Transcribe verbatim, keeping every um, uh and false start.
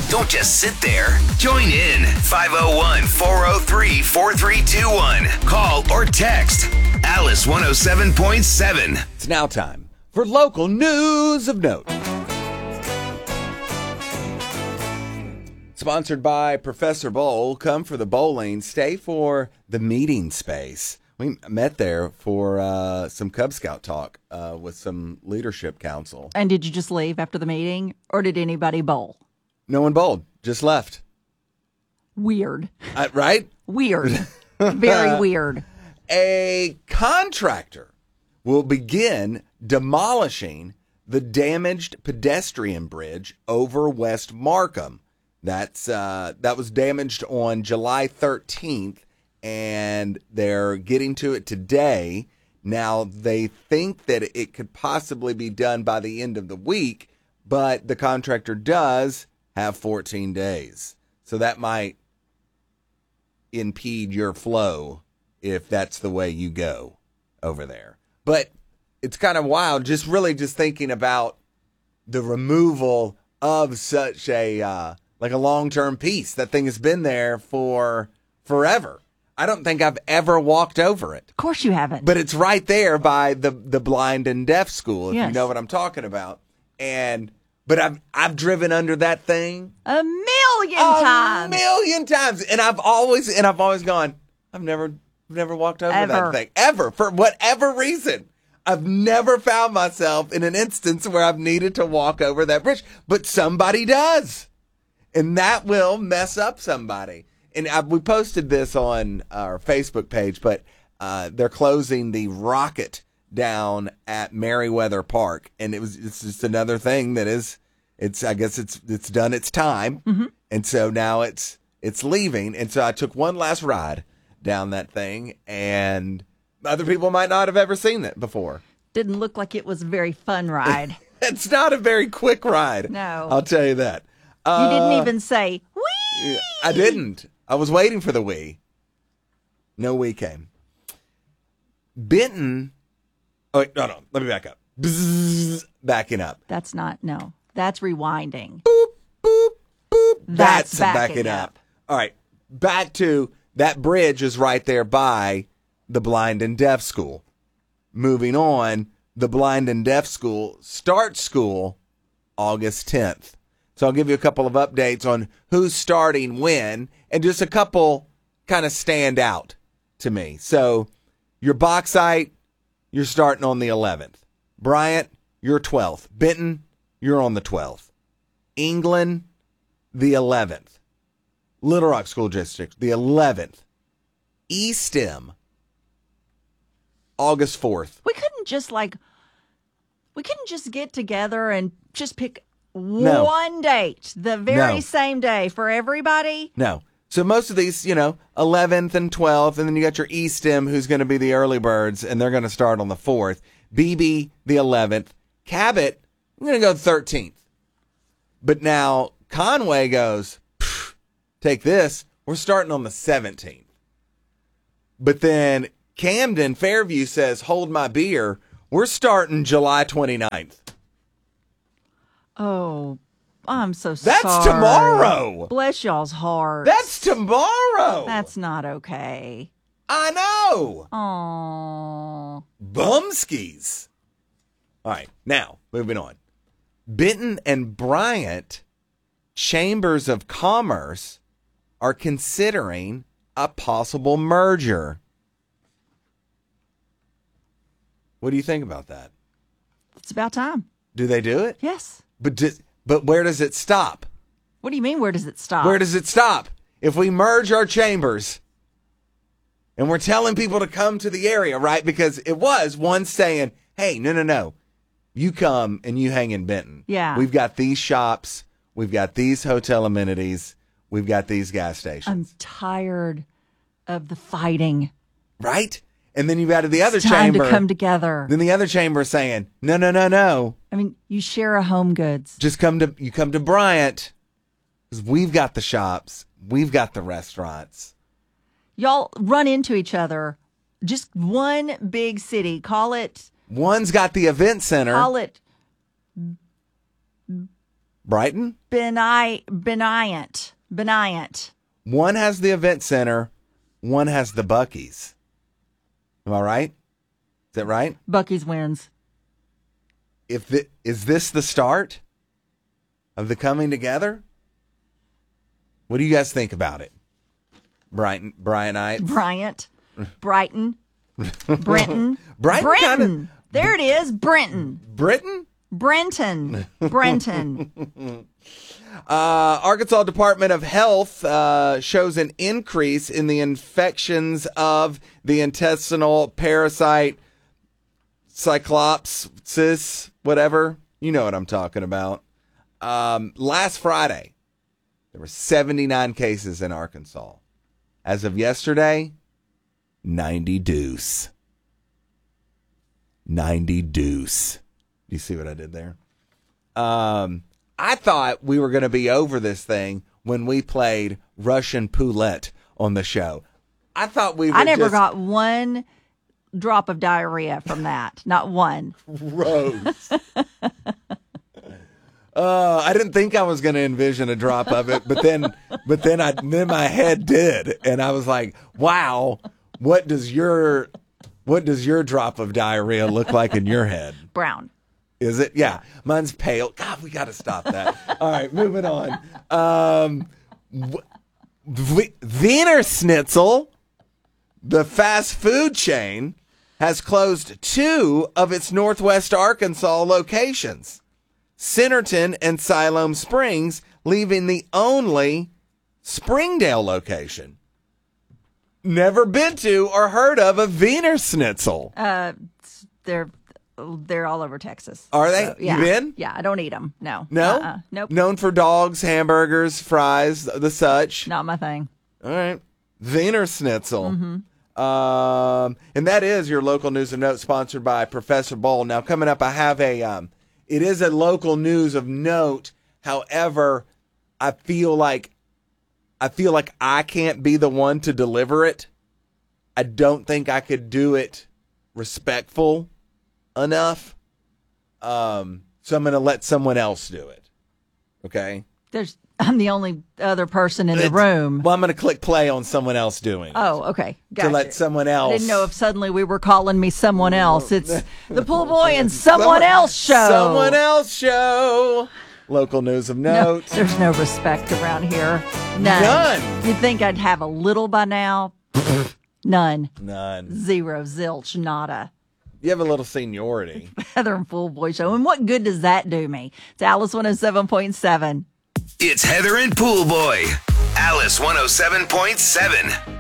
Don't just sit there. Join in. five oh one, four oh three, four three two one. Call or text Alice one oh seven point seven. It's now time for local news of note. Sponsored by Professor Bowl. Come for the bowling. Stay for the meeting space. We met there for uh, some Cub Scout talk uh, with some leadership council. And did you just leave after the meeting, or did anybody bowl? No one bowled. Just left. Weird. Uh, right? Weird. Very weird. A contractor will begin demolishing the damaged pedestrian bridge over West Markham. That's uh, that was damaged on July thirteenth, and they're getting to it today. Now, they think that it could possibly be done by the end of the week, but the contractor does have fourteen days. So that might impede your flow if that's the way you go over there. But it's kind of wild, just really just thinking about the removal of such a, uh, like a long-term piece. That thing has been there for forever. I don't think I've ever walked over it. Of course you haven't. But it's right there by the, the blind and deaf school, if yes. you know what I'm talking about. And But I've I've driven under that thing a million a times, a million times, and I've always and I've always gone. I've never never walked over Ever. that thing ever for whatever reason. I've never found myself in an instance where I've needed to walk over that bridge, but somebody does, and that will mess up somebody. And I, we posted this on our Facebook page, but uh, they're closing the Rocket down at Merriweather Park, and it was it's just another thing that is it's I guess it's it's done its time, mm-hmm. and so now it's it's leaving. And so I took one last ride down that thing, and other people might not have ever seen it before. Didn't look like it was a very fun ride. It's not a very quick ride. No, I'll tell you that. You uh, didn't even say wee. I didn't. I was waiting for the wee. No wee came. Benton. Oh, wait, no, no. Let me back up. Bzzz, backing up. That's not, no. That's rewinding. Boop, boop, boop. That's, That's backing, backing up. up. All right. Back to that bridge is right there by the blind and deaf school. Moving on, the blind and deaf school starts school August tenth. So I'll give you a couple of updates on who's starting when, and just a couple kind of stand out to me. So your Bauxite, you're starting on the eleventh. Bryant, you're twelfth. Benton, you're on the twelfth. England, the eleventh. Little Rock School District, the eleventh. Eastham, August fourth. We couldn't just like, we couldn't just get together and just pick No. one date, the very No. same day for everybody. No. So most of these, you know, eleventh and twelfth, and then you got your Eastham, who's going to be the early birds, and they're going to start on the fourth. B B, the eleventh. Cabot, I'm going to go thirteenth. But now Conway goes, take this, we're starting on the seventeenth. But then Camden, Fairview says, hold my beer, we're starting July twenty-ninth. Oh, I'm so sorry. That's tomorrow. Bless y'all's heart. That's tomorrow. That's not okay. I know. Aww. Bumskis. All right, now, moving on. Benton and Bryant Chambers of Commerce are considering a possible merger. What do you think about that? It's about time. Do they do it? Yes. But does, but where does it stop? What do you mean, where does it stop? Where does it stop? If we merge our chambers and we're telling people to come to the area, right? Because it was one saying, hey, no, no, no. You come and you hang in Benton. Yeah. We've got these shops. We've got these hotel amenities. We've got these gas stations. I'm tired of the fighting. Right? And then you've got the other It's time chamber. to come together. Then the other chamber is saying, no, no, no, no. I mean, you share a Home Goods. Just come to, you come to Bryant. Because we've got the shops. We've got the restaurants. Y'all run into each other. Just one big city. Call it. One's got the event center. Call it. Brighton? Beni- Beniant. Beniant. One has the event center. One has the Buc-ee's. Am I right? Is that right? Buc-ee's wins. If the, is this the start of the coming together? What do you guys think about it? Brighton, Bryanites? Bryant. Brighton. Brenton. Brighton Brenton. kinda- There it is. Brenton. Britain? Brenton. Brenton. Uh, Arkansas Department of Health uh, shows an increase in the infections of the intestinal parasite cyclopsis, whatever. You know what I'm talking about. Um, last Friday, there were seventy-nine cases in Arkansas. As of yesterday, ninety deuce. ninety deuce. You see what I did there? Um, I thought we were going to be over this thing when we played Russian Roulette on the show. I thought we were I never just got one drop of diarrhea from that. Not one. Rose. Uh, I didn't think I was going to envision a drop of it, but then, but then I, then my head did, and I was like, "Wow, what does your, what does your drop of diarrhea look like in your head? Brown. Is it? Yeah, mine's pale. God, we got to stop that. All right, moving on. Um, v- Wiener Schnitzel, the fast food chain, has closed two of its Northwest Arkansas locations. Centerton and Siloam Springs, leaving the only Springdale location. Never been to or heard of a Wiener Schnitzel. Uh, they're they're all over Texas. Are they? So, yeah. You been? Yeah, I don't eat them. No. No? Uh-uh. Nope. Known for dogs, hamburgers, fries, the such. Not my thing. All right. Wiener Schnitzel. Mm-hmm. Um, and that is your local news and note sponsored by Professor Bowl. Now, coming up, I have a... Um, It is a local news of note. However, I feel like I feel like I can't be the one to deliver it. I don't think I could do it respectful enough. Um, so I'm going to let someone else do it. Okay? There's I'm the only other person in the It's- room. Well, I'm going to click play on someone else doing it. Oh, okay. Gotcha. To let someone else. I didn't know if suddenly we were calling me someone else. It's the Pool Boy and Someone Else show. Someone else show. Local news of No, note. there's no respect around here. None. None. You'd think I'd have a little by now. None. None. Zero. Zilch. Nada. You have a little seniority. Heather and Pool Boy show. And what good does that do me? It's Alice one oh seven point seven. It's Heather and Pool Boy. Alice one oh seven point seven.